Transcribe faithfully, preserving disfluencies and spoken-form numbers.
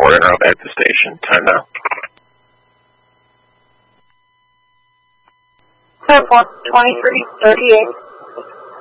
recording of at the station. Time now. Clear one, twenty-three thirty-eight.